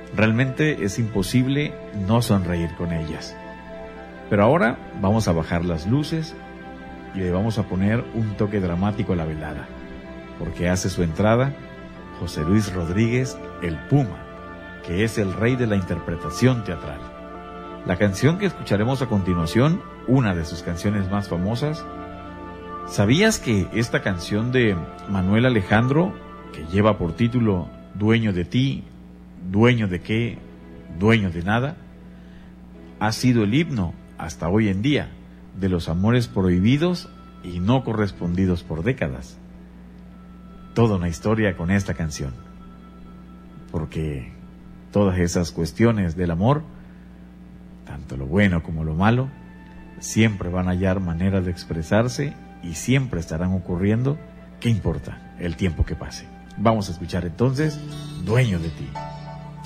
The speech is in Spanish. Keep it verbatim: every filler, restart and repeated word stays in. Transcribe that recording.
Realmente es imposible no sonreír con ellas. Pero ahora vamos a bajar las luces y le vamos a poner un toque dramático a la velada, porque hace su entrada José Luis Rodríguez, el Puma, que es el rey de la interpretación teatral. La canción que escucharemos a continuación, una de sus canciones más famosas. ¿Sabías que esta canción de Manuel Alejandro, que lleva por título Dueño de ti, dueño de qué, dueño de nada, ha sido el himno hasta hoy en día de los amores prohibidos y no correspondidos por décadas? Toda una historia con esta canción, porque todas esas cuestiones del amor, tanto lo bueno como lo malo, siempre van a hallar manera de expresarse y siempre estarán ocurriendo. ¿Qué importa el tiempo que pase? Vamos a escuchar entonces Dueño de ti.